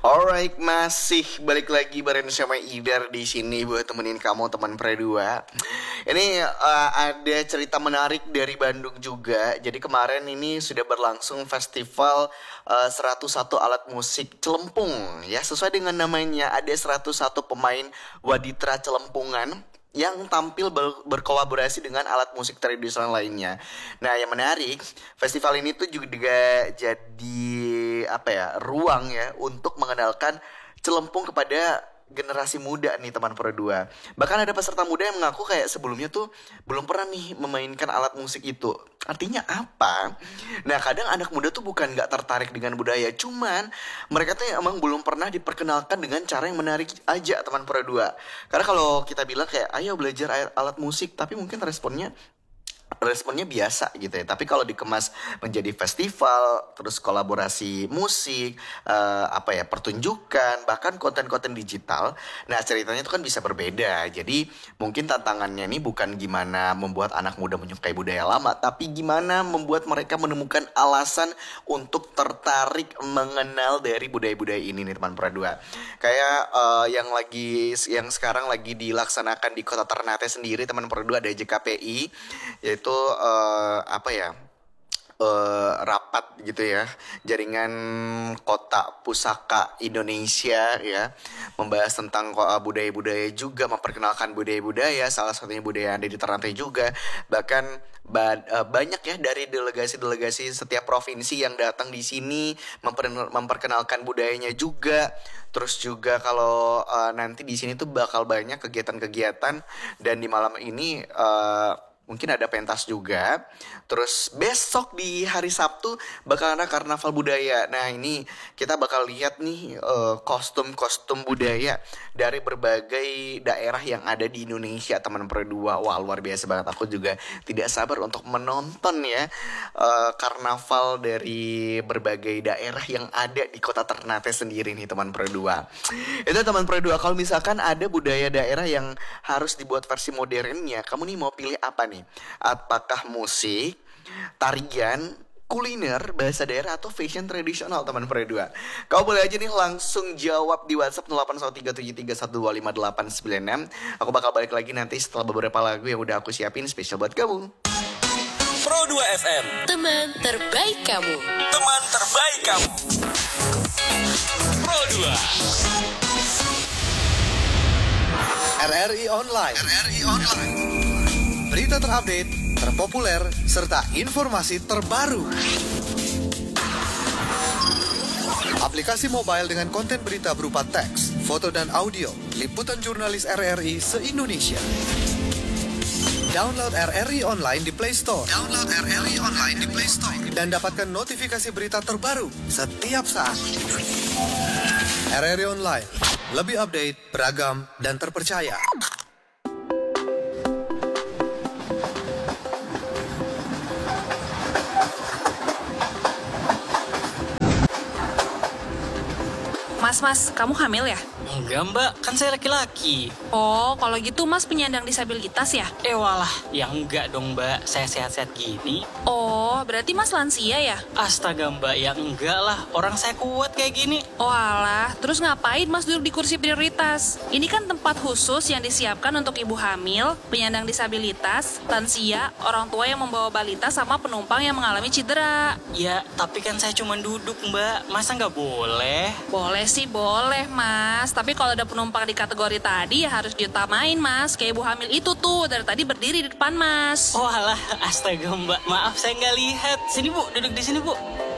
Alright, masih balik lagi bareng sama Idar di sini buat temenin kamu teman Pre2. Ini ada cerita menarik dari Bandung juga. Jadi kemarin ini sudah berlangsung festival 101 alat musik Celempung ya. Sesuai dengan namanya, ada 101 pemain waditra celempungan yang tampil berkolaborasi dengan alat musik tradisional lainnya. Nah, yang menarik, festival ini tuh juga jadi ruang ya untuk mengenalkan celempung kepada generasi muda nih teman Pro 2. Bahkan ada peserta muda yang mengaku kayak sebelumnya tuh belum pernah nih memainkan alat musik itu. Artinya apa? Nah, kadang anak muda tuh bukan gak tertarik dengan budaya, cuman mereka tuh emang belum pernah diperkenalkan dengan cara yang menarik aja teman Pro 2. Karena kalau kita bilang kayak ayo belajar alat musik, tapi mungkin responnya biasa gitu ya. Tapi kalau dikemas menjadi festival, terus kolaborasi musik, pertunjukan, bahkan konten-konten digital, nah ceritanya itu kan bisa berbeda. Jadi mungkin tantangannya ini bukan gimana membuat anak muda menyukai budaya lama, tapi gimana membuat mereka menemukan alasan untuk tertarik mengenal dari budaya-budaya ini nih teman Pro 2. Kayak yang sekarang lagi dilaksanakan di Kota Ternate sendiri teman Pro 2, ada JKPI, yaitu rapat gitu ya, jaringan kota pusaka Indonesia ya, membahas tentang budaya-budaya juga, memperkenalkan budaya-budaya, salah satunya budaya yang ada di Ternate juga. Bahkan banyak ya dari delegasi-delegasi setiap provinsi yang datang di sini memperkenalkan budayanya juga. Terus juga kalau nanti di sini tuh bakal banyak kegiatan-kegiatan, dan di malam ini mungkin ada pentas juga. Terus besok di hari Sabtu bakal ada karnaval budaya. Nah, ini kita bakal lihat nih kostum-kostum budaya dari berbagai daerah yang ada di Indonesia teman Pro 2. Wah, luar biasa banget. Aku juga tidak sabar untuk menonton ya karnaval dari berbagai daerah yang ada di Kota Ternate sendiri nih teman Pro 2. Itu teman Pro 2. Kalau misalkan ada budaya daerah yang harus dibuat versi modernnya, kamu nih mau pilih apa nih? Apakah musik, tarian, kuliner, bahasa daerah, atau fashion tradisional teman Pro 2? Kau boleh aja nih langsung jawab di WhatsApp 081373125896. Aku bakal balik lagi nanti setelah beberapa lagu yang udah aku siapin spesial buat kamu. Pro 2 FM, teman terbaik kamu. teman terbaik kamu. Pro 2. RRI Online. Berita terupdate, terpopuler, serta informasi terbaru. Aplikasi mobile dengan konten berita berupa teks, foto dan audio, liputan jurnalis RRI se-Indonesia. Download RRI Online di Play Store. Dan dapatkan notifikasi berita terbaru setiap saat. RRI Online, lebih update, beragam, dan terpercaya. Mas, kamu hamil ya? Enggak mbak, kan saya laki-laki. Oh, kalau gitu mas penyandang disabilitas ya? Walah, ya enggak dong mbak, saya sehat-sehat gini. Oh, berarti mas lansia ya? Astaga mbak, ya enggak lah, orang saya kuat kayak gini. Oh alah, terus ngapain mas duduk di kursi prioritas? Ini kan tempat khusus yang disiapkan untuk ibu hamil, penyandang disabilitas, lansia, orang tua yang membawa balita, sama penumpang yang mengalami cedera. Ya, tapi kan saya cuma duduk mbak, masa nggak boleh? Boleh sih, boleh mas. Tapi kalau ada penumpang di kategori tadi ya harus diutamain mas. Kayak ibu hamil itu tuh, dari tadi berdiri di depan mas. Oh alah, astaga mbak, maaf saya nggak lihat. Sini bu, duduk di sini bu.